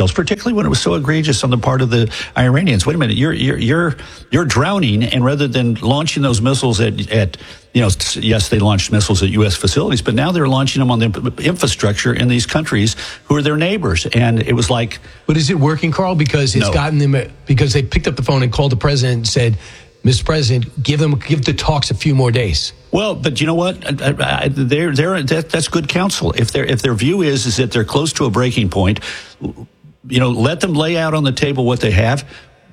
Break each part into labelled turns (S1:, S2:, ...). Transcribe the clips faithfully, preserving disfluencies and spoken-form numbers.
S1: themselves, particularly when it was so egregious on the part of the Iranians. Wait a minute, you're you're you're you're drowning, and rather than launching those missiles at at you know, yes, they launched missiles at U S facilities, but now they're launching them on the infrastructure in these countries who are their neighbors. And it was like,
S2: but is it working, Carl? Because it's
S1: no.
S2: gotten them because they picked up the phone and called the president and said, Mister President, give them give the talks a few more days.
S1: Well, but you know what? I, I, they're, they're, that, that's good counsel. If their if their view is is that they're close to a breaking point, you know, let them lay out on the table what they have.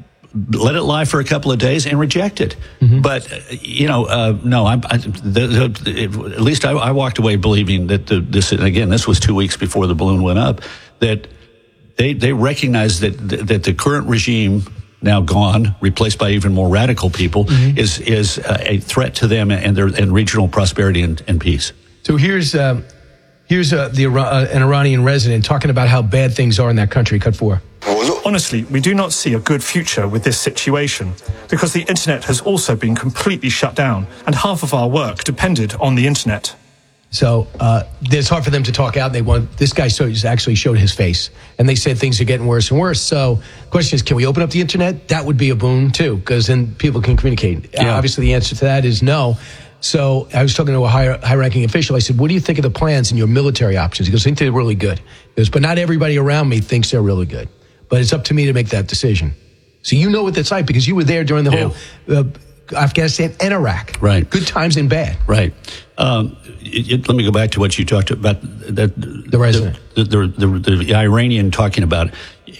S1: Let it lie for a couple of days and reject it. Mm-hmm. But, you know, uh, no, I, I, the, the, at least I, I walked away believing that the, this, and again, this was two weeks before the balloon went up, that they they recognize that that the current regime, now gone, replaced by even more radical people, mm-hmm. is is a threat to them and their and regional prosperity and, and peace.
S2: So here's um, here's uh, the uh, an Iranian resident talking about how bad things are in that country. Cut four.
S3: Honestly, we do not see a good future with this situation because the internet has also been completely shut down and half of our work depended on the internet.
S2: So uh, it's hard for them to talk out. They want this guy so he's actually showed his face, and they said things are getting worse and worse. So the question is, can we open up the internet? That would be a boon too, because then people can communicate. Yeah. Uh, obviously, the answer to that is no. So I was talking to a high, high-ranking official. I said, what do you think of the plans and your military options? He goes, I think they're really good. He goes, but not everybody around me thinks they're really good. But it's up to me to make that decision. So you know what that's like because you were there during the yeah. whole uh, Afghanistan and Iraq.
S1: Right.
S2: Good times and bad.
S1: Right. Um, it, it, let me go back to what you talked about. That,
S2: the resident.
S1: The, the, the, the, the Iranian talking about.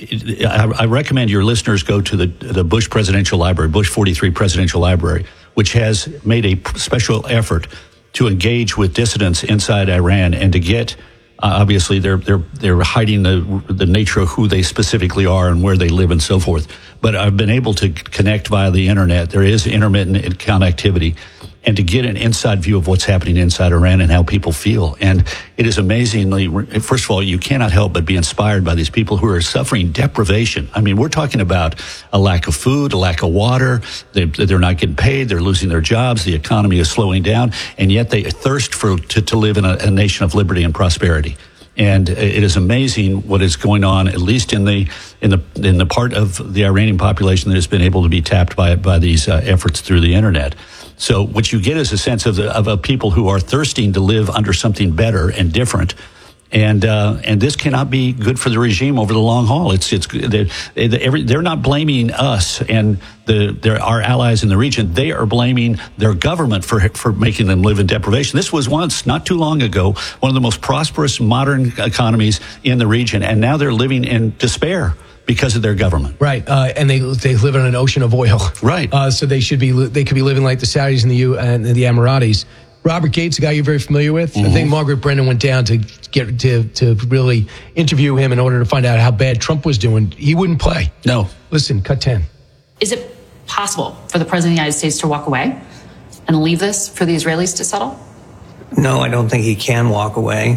S1: I, I recommend your listeners go to the, the Bush Presidential Library, Bush forty-three Presidential Library, which has made a special effort to engage with dissidents inside Iran and to get. Uh, obviously, they're they're they're hiding the the nature of who they specifically are and where they live and so forth. But I've been able to connect via the internet. There is intermittent connectivity, and to get an inside view of what's happening inside Iran and how people feel. And it is amazingly. First of all, you cannot help but be inspired by these people who are suffering deprivation. I mean, we're talking about a lack of food, a lack of water. They, they're not getting paid. They're losing their jobs. The economy is slowing down, and yet they thirst for to, to live in a, a nation of liberty and prosperity. And it is amazing what is going on, at least in the in the in the part of the Iranian population that has been able to be tapped by by these uh, efforts through the internet. So what you get is a sense of the, of a people who are thirsting to live under something better and different. And uh, and this cannot be good for the regime over the long haul. It's it's they're, they're not blaming us and the their, our allies in the region. They are blaming their government for for making them live in deprivation. This was once, not too long ago, one of the most prosperous modern economies in the region, and now they're living in despair because of their government.
S2: Right, uh, and they they live in an ocean of oil.
S1: Right.
S2: Uh, so they should be they could be living like the Saudis and the U and the Emiratis. Robert Gates, a guy you're very familiar with. Mm-hmm. I think Margaret Brennan went down to get to to really interview him in order to find out how bad Trump was doing. He wouldn't play.
S1: No.
S2: Listen, cut ten.
S4: Is it possible for the President of the United States to walk away and leave this for the Israelis to settle?
S5: No, I don't think he can walk away.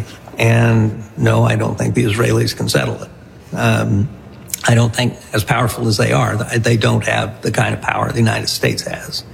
S5: And no, I don't think the Israelis can settle it. Um, I don't think, as powerful as they are, they don't have the kind of power the United States has.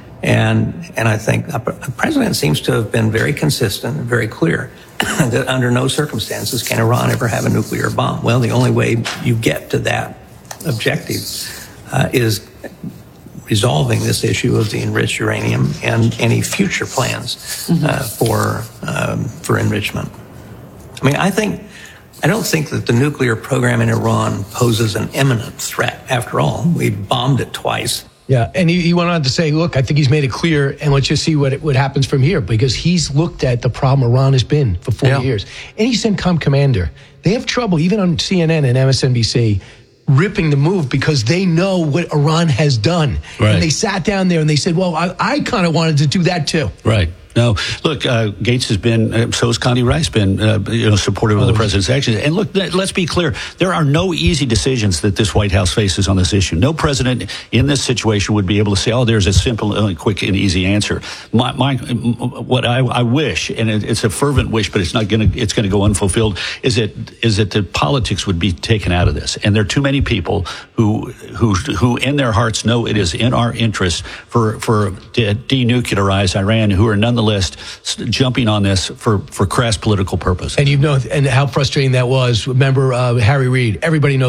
S5: And and I think the president seems to have been very consistent and very clear that under no circumstances can Iran ever have a nuclear bomb. Well, the only way you get to that objective uh, is resolving this issue of the enriched uranium and any future plans mm-hmm. uh, for um, for enrichment. I mean, I think I don't think that the nuclear program in Iran poses an imminent threat. After all, we bombed it twice.
S2: Yeah, and he, he went on to say, look, I think he's made it clear, and let's just see what what happens from here, because he's looked at the problem Iran has been for forty yeah. years. Any CENTCOM commander, they have trouble, even on C N N and M S N B C, ripping the move because they know what Iran has done.
S1: Right.
S2: And they sat down there and they said, well, I, I kind of wanted to do that too.
S1: Right. No, look, uh, Gates has been, uh, so has Connie Rice been, uh, you know, supportive oh, of the president's actions. And look, th- let's be clear, there are no easy decisions that this White House faces on this issue. No president in this situation would be able to say, oh, there's a simple, uh, quick, and easy answer. My, my what I, I wish, and it, it's a fervent wish, but it's not going to, it's going to go unfulfilled, is that is that the politics would be taken out of this. And there are too many people who, who, who in their hearts know it is in our interest for, for to denuclearize Iran, who are nonetheless list jumping on this for, for crass political purpose.
S2: And you know, and how frustrating that was. Remember uh, Harry Reid? Everybody knows.